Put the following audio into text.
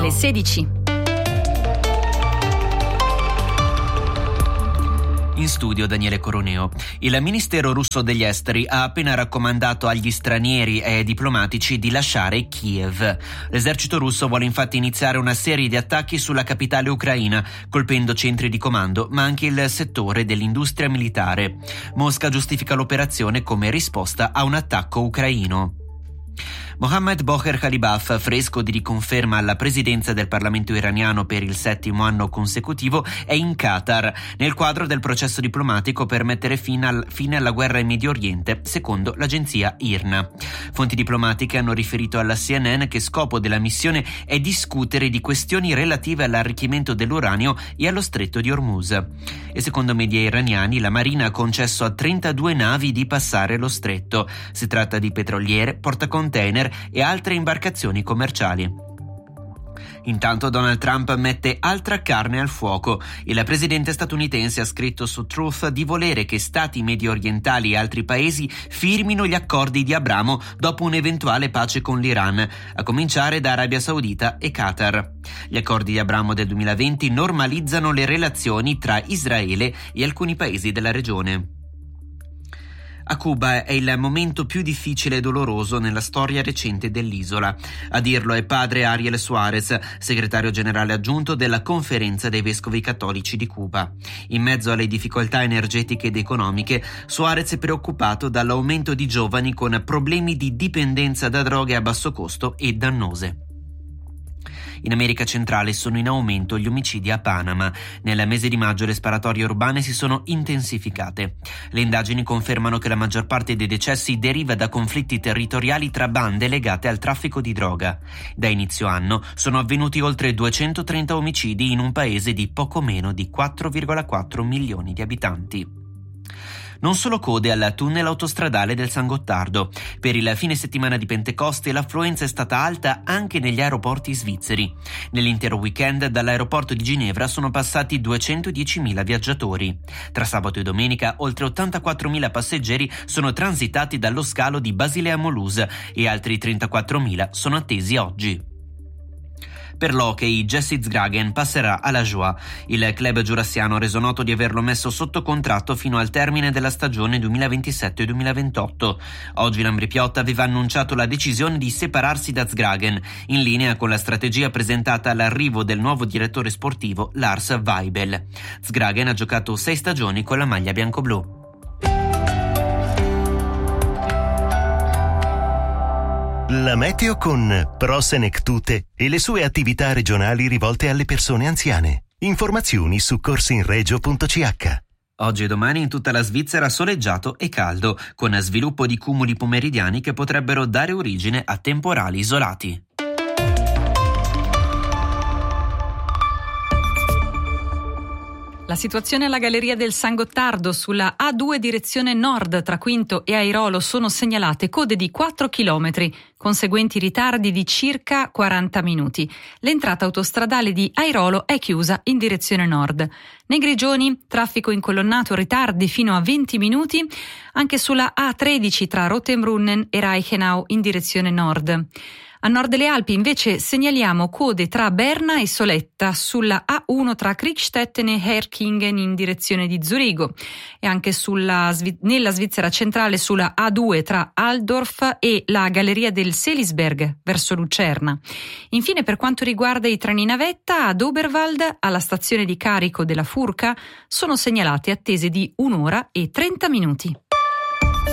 alle 16. In studio Daniele Coroneo. Il Ministero russo degli Esteri ha appena raccomandato agli stranieri e ai diplomatici di lasciare Kiev. L'esercito russo vuole infatti iniziare una serie di attacchi sulla capitale ucraina, colpendo centri di comando, ma anche il settore dell'industria militare. Mosca giustifica l'operazione come risposta a un attacco ucraino. Mohammad Bocher Khalibaf, fresco di riconferma alla presidenza del Parlamento iraniano per il 7° anno consecutivo, è in Qatar, nel quadro del processo diplomatico per mettere fine alla guerra in Medio Oriente, secondo l'agenzia IRNA. Fonti diplomatiche hanno riferito alla CNN che scopo della missione è discutere di questioni relative all'arricchimento dell'uranio e allo stretto di Hormuz. E secondo media iraniani, la Marina ha concesso a 32 navi di passare lo stretto. Si tratta di petroliere, portacontainer e altre imbarcazioni commerciali. Intanto Donald Trump mette altra carne al fuoco. Il presidente statunitense ha scritto su Truth di volere che stati medio orientali e altri paesi firmino gli accordi di Abramo dopo un'eventuale pace con l'Iran, a cominciare da Arabia Saudita e Qatar. Gli accordi di Abramo del 2020 normalizzano le relazioni tra Israele e alcuni paesi della regione. A Cuba è il momento più difficile e doloroso nella storia recente dell'isola. A dirlo è padre Ariel Suarez, segretario generale aggiunto della Conferenza dei Vescovi Cattolici di Cuba. In mezzo alle difficoltà energetiche ed economiche, Suarez è preoccupato dall'aumento di giovani con problemi di dipendenza da droghe a basso costo e dannose. In America centrale sono in aumento gli omicidi a Panama. Nel mese di maggio le sparatorie urbane si sono intensificate. Le indagini confermano che la maggior parte dei decessi deriva da conflitti territoriali tra bande legate al traffico di droga. Da inizio anno sono avvenuti oltre 230 omicidi in un paese di poco meno di 4,4 milioni di abitanti. Non solo code al tunnel autostradale del San Gottardo. Per il fine settimana di Pentecoste l'affluenza è stata alta anche negli aeroporti svizzeri. Nell'intero weekend dall'aeroporto di Ginevra sono passati 210.000 viaggiatori. Tra sabato e domenica oltre 84.000 passeggeri sono transitati dallo scalo di Basilea-Mulhouse e altri 34.000 sono attesi oggi. Per l'hockey, Jesse Zgragen passerà alla Joie. Il club giurassiano ha reso noto di averlo messo sotto contratto fino al termine della stagione 2027-2028. Oggi l'Ambrì-Piotta aveva annunciato la decisione di separarsi da Zgragen, in linea con la strategia presentata all'arrivo del nuovo direttore sportivo Lars Weibel. Zgragen ha giocato 6 stagioni con la maglia biancoblù. La meteo con Pro Senectute e le sue attività regionali rivolte alle persone anziane. Informazioni su corsinregio.ch. Oggi e domani in tutta la Svizzera soleggiato e caldo, con sviluppo di cumuli pomeridiani che potrebbero dare origine a temporali isolati. La situazione alla Galleria del San Gottardo sulla A2 direzione nord tra Quinto e Airolo sono segnalate code di 4 km, conseguenti ritardi di circa 40 minuti. L'entrata autostradale di Airolo è chiusa in direzione nord. Nei Grigioni, traffico incolonnato, ritardi fino a 20 minuti, anche sulla A13 tra Rottenbrunnen e Reichenau in direzione nord. A nord delle Alpi invece segnaliamo code tra Berna e Soletta sulla A1 tra Kriegstetten e Herkingen in direzione di Zurigo e anche nella Svizzera centrale sulla A2 tra Altdorf e la Galleria del Selisberg verso Lucerna. Infine, per quanto riguarda i treni navetta, ad Oberwald, alla stazione di carico della Furka, sono segnalate attese di 1 ora e 30 minuti.